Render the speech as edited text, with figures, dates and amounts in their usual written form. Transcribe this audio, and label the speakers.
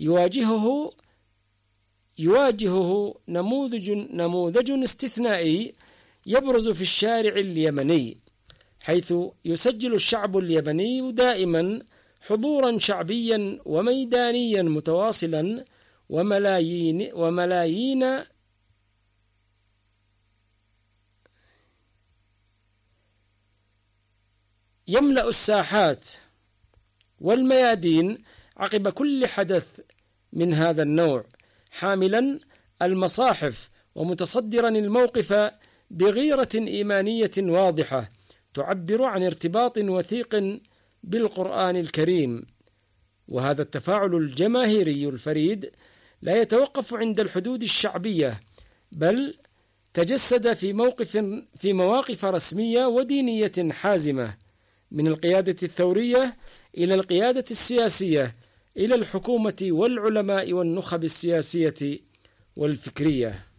Speaker 1: يواجهه نموذج استثنائي يبرز في الشارع اليمني، حيث يسجل الشعب اليمني دائما حضورا شعبيا وميدانيا متواصلا، وملايين يملأ الساحات والميادين عقب كل حدث من هذا النوع، حاملا المصاحف ومتصدرا الموقف بغيرة إيمانية واضحة تعبر عن ارتباط وثيق بالقرآن الكريم. وهذا التفاعل الجماهيري الفريد لا يتوقف عند الحدود الشعبية، بل تجسد في مواقف رسمية ودينية حازمة، من القيادة الثورية إلى القيادة السياسية، إلى الحكومة والعلماء والنخب السياسية والفكرية.